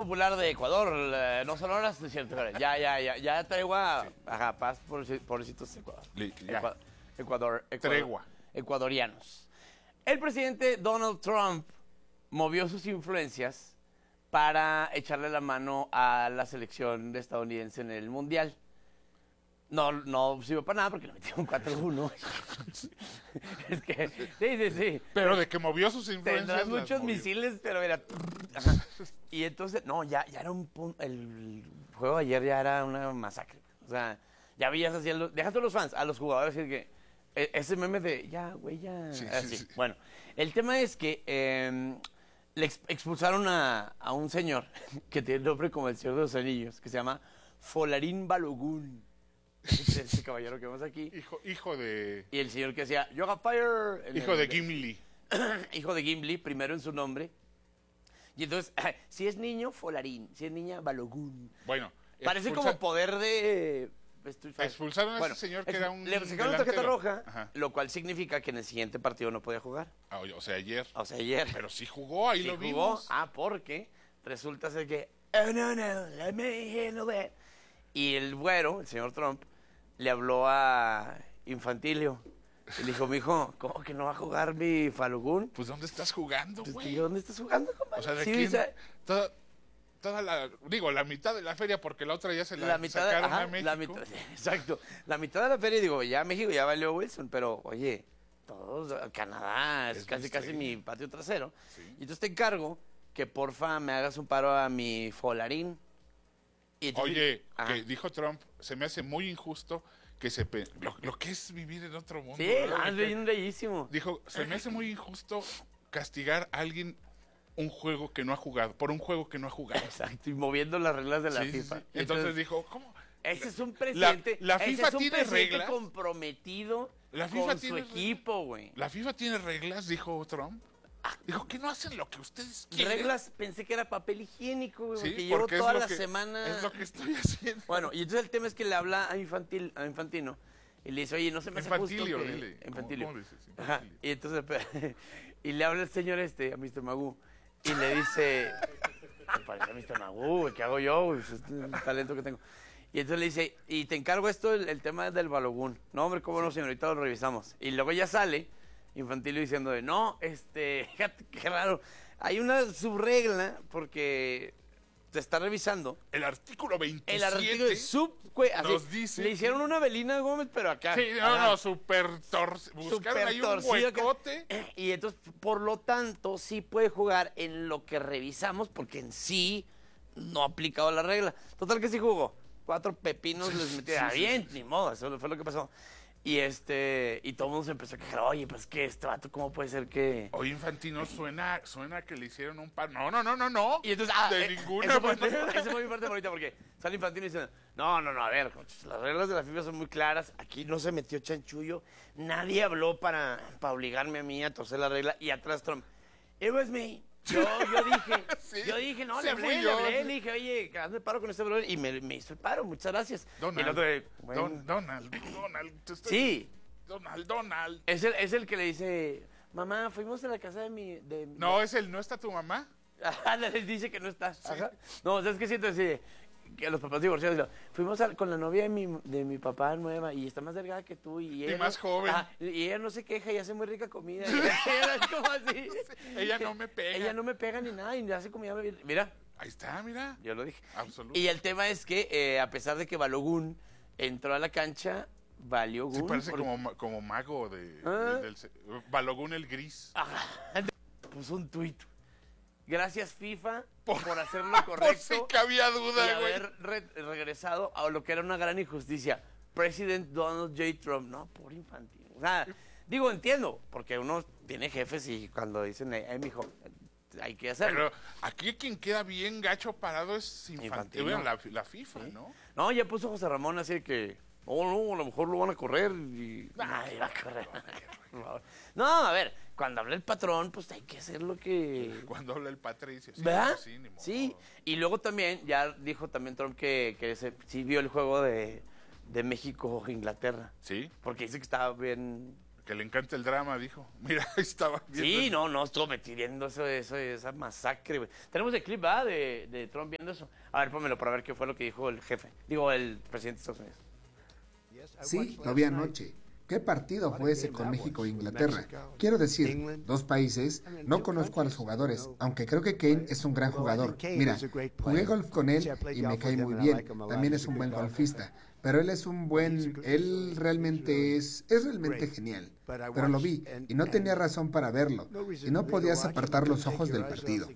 popular de Ecuador, no son horas, es cierto. Ya traigo paz, pobrecitos de Ecuador. Ecuador. Tregua. Ecuadorianos. El presidente Donald Trump movió sus influencias para echarle la mano a la selección estadounidense en el Mundial. No sirvió para nada porque le metieron 4-1. Es que, sí. Pero de que movió sus influencias. Tendrás muchos misiles, pero era... Ajá. Y entonces, ya era el juego de ayer ya era una masacre. O sea, ya veías así, déjate a los fans, a los jugadores, así que ese meme de, ya, güey, ya... Sí. Bueno, el tema es que le expulsaron a un señor que tiene nombre como el Señor de los Anillos, que se llama Folarín Balogun. Ese caballero que vemos aquí. Hijo de... Y el señor que decía, Yoga Fire. Hijo de Gimli. Hijo de Gimli, primero en su nombre. Y entonces, si es niño, Folarín. Si es niña, Balogun. Bueno. Parece como poder de... Expulsaron a ese señor que era un... Le sacaron una tarjeta roja, ajá, lo cual significa que en el siguiente partido no podía jugar. O sea, ayer. Pero sí jugó, ahí lo vimos. Porque resulta ser que... Oh, no, let me handle that. Y el güero, el señor Trump, le habló a Infantilio. Y le dijo, mijo, ¿cómo que no va a jugar mi Falugún? Pues, ¿dónde estás jugando, güey? ¿Dónde estás jugando, compadre? O sea, ¿de quién? Toda la mitad de la feria, porque la otra ya se la sacaron a México. Exacto. La mitad de la feria, digo, ya México ya valió Wilson, pero, oye, todos, Canadá es casi mi patio trasero. Sí. Y entonces te encargo que, porfa, me hagas un paro a mi Folarín. Oye, que dijo Trump, se me hace muy injusto que lo que es vivir en otro mundo. Sí, es bellísimo. Dijo, se me hace muy injusto castigar a alguien un juego que no ha jugado, por un juego que no ha jugado. Exacto, y moviendo las reglas de la FIFA. Sí. Entonces dijo, ¿cómo? Ese es un presidente, la FIFA tiene reglas comprometido con su equipo, güey. La FIFA tiene reglas, dijo Trump. Dijo que no hacen lo que ustedes quieren. Reglas, pensé que era papel higiénico, güey, sí, porque llevo toda la semana. Es lo que estoy haciendo. Bueno, y entonces el tema es que le habla a Infantino y le dice, oye, no se me hace justo que... Dile. Infantino. ¿Cómo dices? Ajá. Y entonces, y le habla el señor a Mr. Magoo, y le dice, me parece a Mr. Magoo, güey, ¿qué hago yo, güey? Es el talento que tengo. Y entonces le dice, y te encargo esto, el tema del Balogún. No, hombre, cómo no, señorita, lo revisamos. Y luego ya sale Infantilio diciendo de, no, fíjate, qué raro. Hay una subregla porque te está revisando. El artículo 27. El artículo nos dice. Le hicieron una Belina Gómez, pero acá. Sí, súper torcido. Buscaron ahí un huecote. Y entonces, por lo tanto, sí puede jugar en lo que revisamos, porque en sí no ha aplicado la regla. Total que sí jugó. 4 pepinos les metieron. Bien, ni modo, eso fue lo que pasó. Y todo el mundo se empezó a quejar, oye, pues que este vato, ¿cómo puede ser que...? Oye, Infantino, suena que le hicieron un par... No. Y entonces, de ninguna manera. Esa fue mi parte favorita, porque sale Infantino y dice, no, a ver, las reglas de la FIFA son muy claras, aquí no se metió chanchullo, nadie habló para obligarme a mí a torcer la regla, y atrás Trump, it was me. Yo dije, ¿Sí? No, sí, le dije, oye, hazme paro con este brother, y me hizo el paro, muchas gracias. Donald, y el otro, bueno, Donald. Sí. Donald. Es el que le dice, mamá, fuimos a la casa de mi... No, ¿no está tu mamá? Ajá, le dice que no está. Sí. Ajá. No, ¿sabes qué siento? Así, que los papás divorciados, fuimos con la novia de mi papá nueva y está más delgada que tú. Y ella más joven. Y ella no se queja y hace muy rica comida. Y ella es como así. Ella no me pega. Ella no me pega ni nada y hace comida. Mira. Ahí está, mira. Yo lo dije. Absolutamente. Y el tema es que, a pesar de que Balogun entró a la cancha, valió Gun. Sí, parece como mago del Balogun el gris. Puso un tuit. Gracias, FIFA, por hacer lo correcto. Por si que había duda, y haber regresado a lo que era una gran injusticia. President Donald J. Trump. No, por Infantino. O sea, digo, entiendo, porque uno tiene jefes y cuando dicen, mijo, hay que hacerlo. Pero aquí quien queda bien gacho parado es Infantino. Bueno, la FIFA, ¿sí? ¿No? No, ya puso José Ramón así que... No, a lo mejor lo van a correr y... Nadie va a correr. No, a ver, cuando habla el patrón, pues hay que hacer lo que... Cuando habla el Patricio. Sí, ¿verdad? Sí. Y luego también, ya dijo también Trump que sí vio el juego de México-Inglaterra. Sí. Porque dice que estaba bien... que le encanta el drama, dijo. Mira, ahí estaba viendo. Sí, no, estuvo metiendo esa masacre, güey. Tenemos el clip, ¿verdad? De Trump viendo eso. A ver, pónmelo para ver qué fue lo que dijo el jefe. Digo, el presidente de Estados Unidos. Sí, lo vi anoche. ¿Qué partido fue ese con México e Inglaterra? Quiero decir, dos países, no conozco a los jugadores, aunque creo que Kane es un gran jugador. Mira, jugué golf con él y me cae muy bien, también es un buen golfista, pero él realmente es realmente genial. Pero lo vi y no tenía razón para verlo, y no podías apartar los ojos del partido.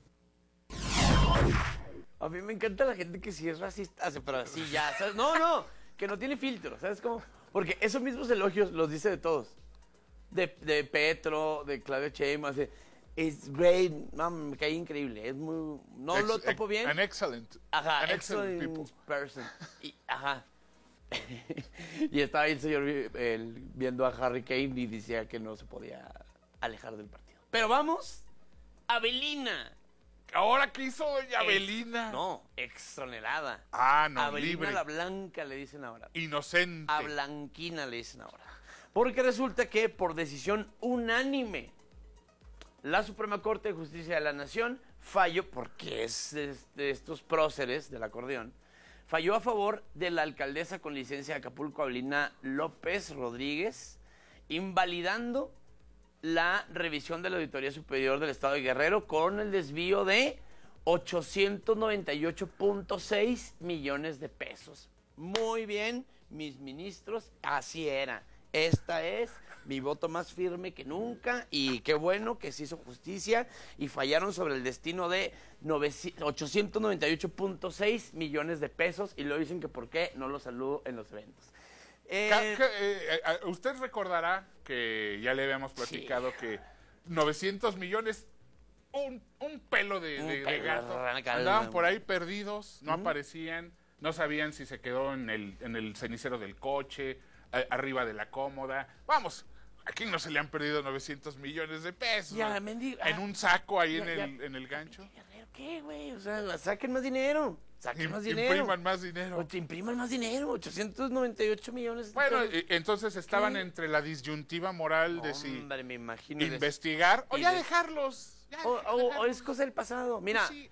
A mí me encanta la gente que sí es racista, pero así ya, ¿sabes? No, que no tiene filtro, ¿sabes cómo? Porque esos mismos elogios los dice de todos. De Petro, de Claudia Sheinbaum, es great, me cae increíble, es muy... No lo topo bien. An excellent. Ajá, an excellent person. Ajá. Y estaba ahí el señor viendo a Harry Kane y decía que no se podía alejar del partido. Pero vamos a Belinda. ¿Ahora qué hizo doña Avelina? No, exonerada. Ah, no, Avelina libre. la Blanca le dicen ahora. Inocente. A Blanquina le dicen ahora. Porque resulta que por decisión unánime, la Suprema Corte de Justicia de la Nación falló, porque es de estos próceres del acordeón, falló a favor de la alcaldesa con licencia de Acapulco, Avelina López Rodríguez, invalidando la revisión de la Auditoría Superior del Estado de Guerrero con el desvío de 898.6 millones de pesos. Muy bien, mis ministros, así era. Esta es mi voto más firme que nunca y qué bueno que se hizo justicia y fallaron sobre el destino de 898.6 millones de pesos y luego dicen que por qué no los saludo en los eventos. Usted recordará que ya le habíamos platicado que 900 millones, un pelo de gato, andaban por ahí perdidos, no aparecían, no sabían si se quedó en el cenicero del coche, arriba de la cómoda. Vamos, ¿a quién no se le han perdido 900 millones de pesos? Ya, en un saco ahí en el gancho. ¿Qué, güey? O sea, saquen más dinero. Impriman más dinero. Impriman más dinero, 898 millones. Bueno, entonces estaban entre la disyuntiva moral de si me imagino investigar o ya dejarlos. O es cosa del pasado. Mira, sí.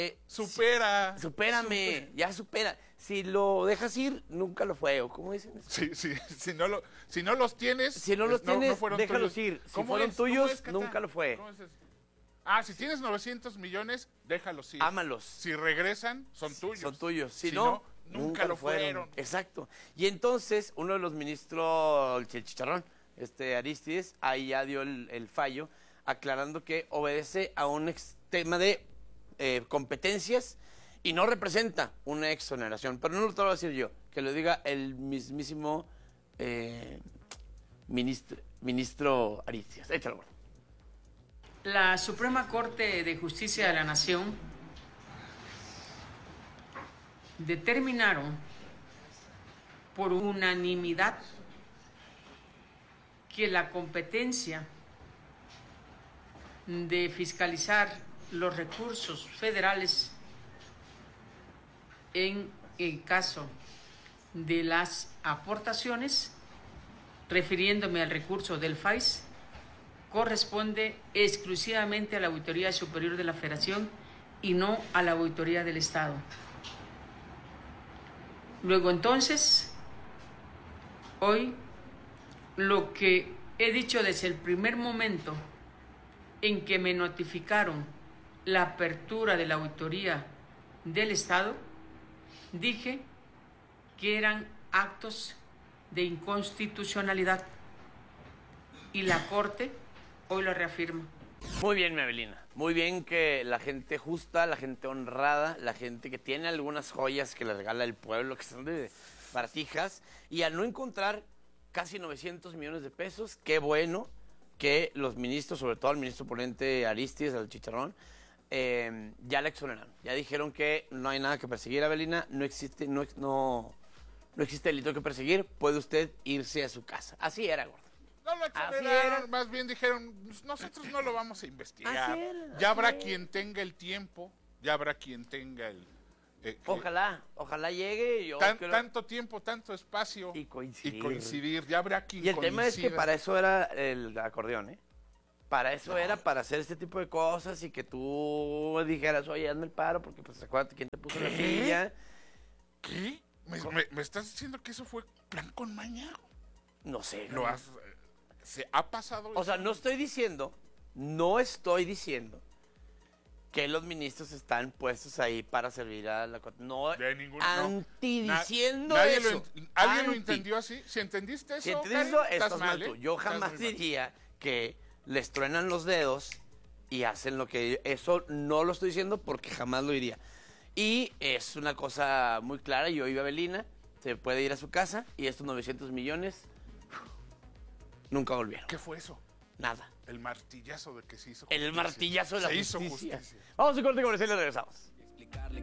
Supérame, ya supera. Si lo dejas ir, nunca lo fue. ¿O cómo dicen eso? Sí, si no los tienes, no fueron déjalos tuyos. ir. Si fueron tuyos, nunca lo fue. ¿Cómo es eso? Si tienes 900 millones, déjalos ir. Ámalos. Si regresan, son tuyos. Son tuyos. Si no, nunca lo fueron. Exacto. Y entonces, uno de los ministros, el Chicharrón, Aristides, ahí ya dio el fallo, aclarando que obedece a un tema de competencias y no representa una exoneración. Pero no lo te lo voy a decir yo, que lo diga el mismísimo ministro Aristides. Échalo, gordo. La Suprema Corte de Justicia de la Nación determinaron por unanimidad que la competencia de fiscalizar los recursos federales en el caso de las aportaciones, refiriéndome al recurso del FAIS, corresponde exclusivamente a la Auditoría Superior de la Federación y no a la Auditoría del Estado. Luego entonces, hoy lo que he dicho desde el primer momento en que me notificaron la apertura de la Auditoría del Estado, dije que eran actos de inconstitucionalidad y la Corte hoy lo reafirma. Muy bien, mi Avelina. Muy bien que la gente justa, la gente honrada, la gente que tiene algunas joyas que le regala el pueblo, que son de baratijas, y al no encontrar casi 900 millones de pesos, qué bueno que los ministros, sobre todo el ministro ponente Aristides, el Chicharrón, ya la exoneraron. Ya dijeron que no hay nada que perseguir, Avelina, no existe delito que perseguir, puede usted irse a su casa. Así era, gordo. No lo exoneraron, más bien dijeron, nosotros no lo vamos a investigar. Ya habrá quien tenga el tiempo, ya habrá quien tenga Ojalá llegue. Yo tanto tiempo, tanto espacio. Y coincidir. Ya habrá quien Y el tema es que para eso era el acordeón, ¿eh? Para eso era, para hacer este tipo de cosas y que tú dijeras, oye, hazme el paro, porque pues acuérdate quién te puso la silla. ¿Qué? ¿Me estás diciendo que eso fue plan con maña? No sé. ¿Se ha pasado eso? O sea, no estoy diciendo que los ministros están puestos ahí para servir a la... No, antidiciendo eso. ¿Alguien lo entendió así? Si entendiste eso, si entendiste eso, estás mal tú. Yo jamás diría que les truenan los dedos y hacen lo que... Eso no lo estoy diciendo porque jamás lo diría. Y es una cosa muy clara. Yo iba a Belinda, se puede ir a su casa y estos 900 millones nunca volvieron. ¿Qué fue eso? Nada. El martillazo de que se hizo justicia. El martillazo de la justicia. Se hizo justicia. Vamos a corte comercial y regresamos.